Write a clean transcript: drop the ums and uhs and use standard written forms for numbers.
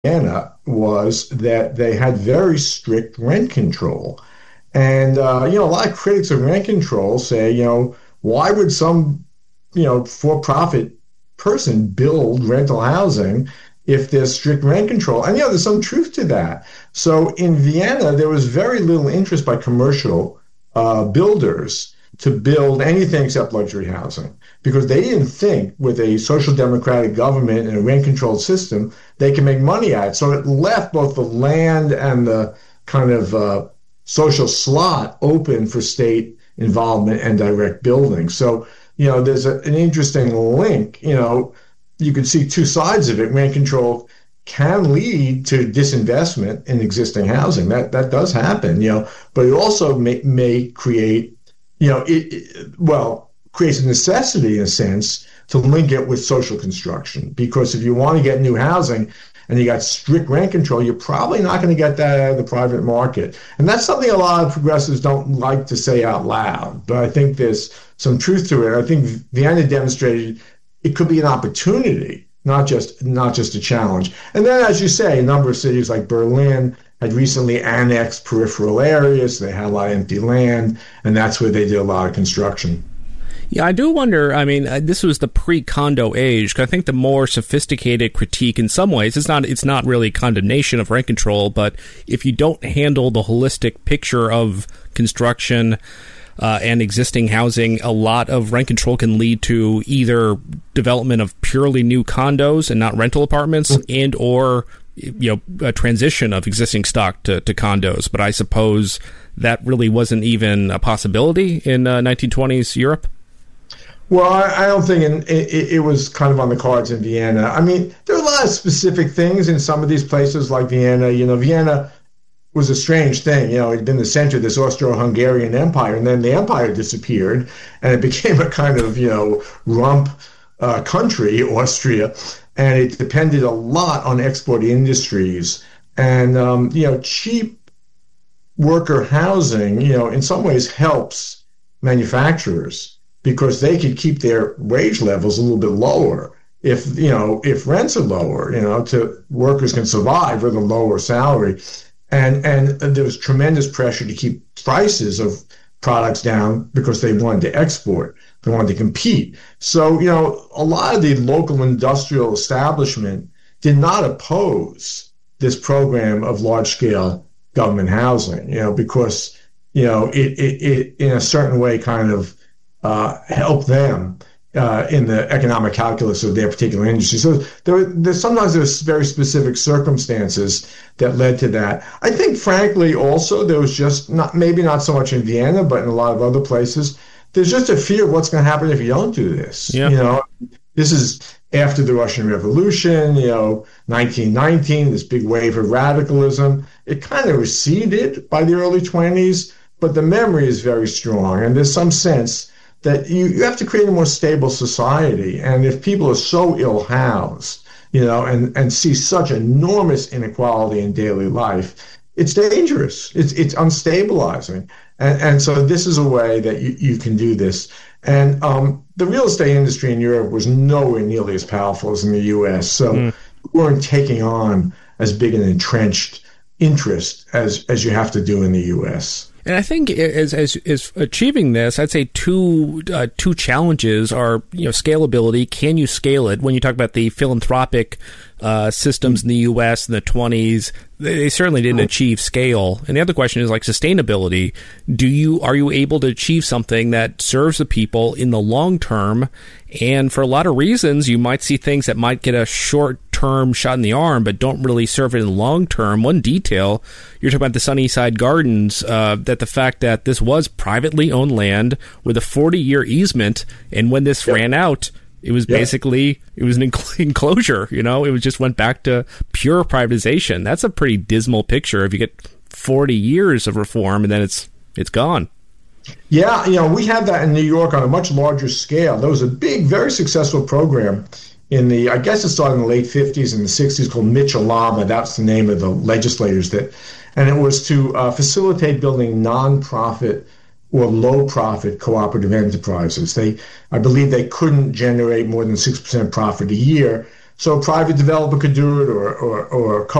Vienna was that they had very strict rent control. And, a lot of critics of rent control say, why would some, for-profit person build rental housing if there's strict rent control? And, there's some truth to that. So in Vienna, there was very little interest by commercial builders to build anything except luxury housing, because they didn't think with a social democratic government and a rent-controlled system, they can make money at it. So it left both the land and the kind of social slot open for state involvement and direct building. So, there's an interesting link. You could see two sides of it. Rent control can lead to disinvestment in existing housing. That does happen, but it also may create, creates a necessity in a sense to link it with social construction. Because if you want to get new housing and you got strict rent control, you're probably not going to get that out of the private market. And that's something a lot of progressives don't like to say out loud, but I think there's some truth to it. I think Vienna demonstrated it could be an opportunity, not just a challenge. And then, as you say, a number of cities like Berlin had recently annexed peripheral areas. They had a lot of empty land, and that's where they did a lot of construction. Yeah, I do wonder, this was the pre-condo age. I think the more sophisticated critique in some ways, it's not really condemnation of rent control, but if you don't handle the holistic picture of construction and existing housing, a lot of rent control can lead to either development of purely new condos and not rental apartments, and or a transition of existing stock to condos. But I suppose that really wasn't even a possibility in 1920s Europe. Well, I don't think it was kind of on the cards in Vienna. There are a lot of specific things in some of these places like Vienna. Vienna was a strange thing. It had been the center of this Austro-Hungarian Empire, and then the empire disappeared, and it became a kind of, rump country, Austria, and it depended a lot on export industries. And, cheap worker housing, in some ways helps manufacturers, because they could keep their wage levels a little bit lower. If rents are lower, workers can survive with a lower salary. And there was tremendous pressure to keep prices of products down because they wanted to export. They wanted to compete. So, a lot of the local industrial establishment did not oppose this program of large-scale government housing, because, it in a certain way kind of help them in the economic calculus of their particular industry. So sometimes there's very specific circumstances that led to that. I think, frankly, also there was just maybe not so much in Vienna, but in a lot of other places, there's just a fear of what's going to happen if you don't do this. Yeah. This is after the Russian Revolution, 1919, this big wave of radicalism. It kind of receded by the early 20s, but the memory is very strong, and there's some sense that you have to create a more stable society. And if people are so ill-housed, and see such enormous inequality in daily life, it's dangerous. It's unstabilizing. And so this is a way that you can do this. And the real estate industry in Europe was nowhere nearly as powerful as in the U.S. So we weren't taking on as big an entrenched interest as you have to do in the U.S. And I think as achieving this, I'd say two challenges are, scalability. Can you scale it? When you talk about the philanthropic systems in the U.S. in the 20s, they certainly didn't achieve scale. And the other question is like sustainability. Are you able to achieve something that serves the people in the long term? And for a lot of reasons, you might see things that might get a short-term shot in the arm, but don't really serve it in the long term. One detail, you're talking about the Sunnyside Gardens, that the fact that this was privately owned land with a 40-year easement, and when this ran out, it was basically, it was an enclosure, it was just went back to pure privatization. That's a pretty dismal picture if you get 40 years of reform and then it's gone. Yeah, we had that in New York on a much larger scale. There was a big, very successful program I guess it started in the late 50s and the 60s called Mitchell-Lama. That's the name of the legislators and it was to facilitate building nonprofit or low-profit cooperative enterprises. I believe they couldn't generate more than 6% profit a year, So a private developer could do it, or